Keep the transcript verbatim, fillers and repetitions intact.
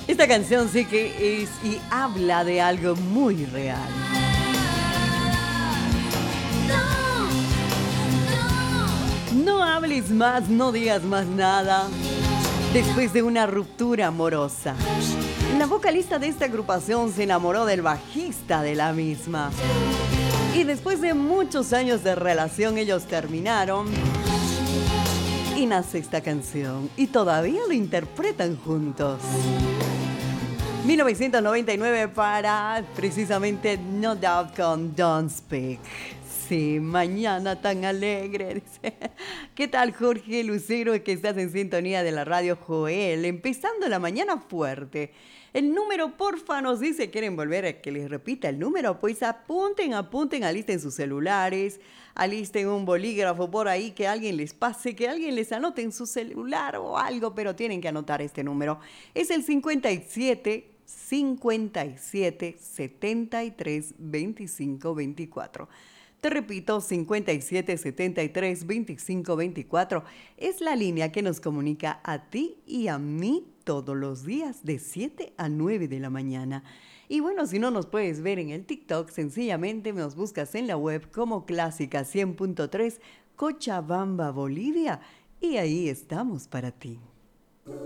Esta canción sí que es y habla de algo muy real. No hables más, no digas más nada. Después de una ruptura amorosa, la vocalista de esta agrupación se enamoró del bajista de la misma. Y después de muchos años de relación, ellos terminaron. Y nace esta canción. Y todavía lo interpretan juntos. mil novecientos noventa y nueve para precisamente No Doubt con Don't Speak. Sí, mañana tan alegre. Dice. ¿Qué tal, Jorge Lucero, que estás en sintonía de la radio Joel? Empezando la mañana fuerte. El número, porfa, nos dice, ¿quieren volver a que les repita el número? Pues apunten, apunten, alisten sus celulares, alisten un bolígrafo por ahí, que alguien les pase, que alguien les anote en su celular o algo, pero tienen que anotar este número. Es el cincuenta y siete, cincuenta y siete, setenta y tres, veinticinco, veinticuatro. Te repito, cincuenta y siete, setenta y tres, veinticinco, veinticuatro es la línea que nos comunica a ti y a mí todos los días de siete a nueve de la mañana. Y bueno, si no nos puedes ver en el TikTok, sencillamente nos buscas en la web como Clásica cien punto tres Cochabamba, Bolivia, y ahí estamos para ti.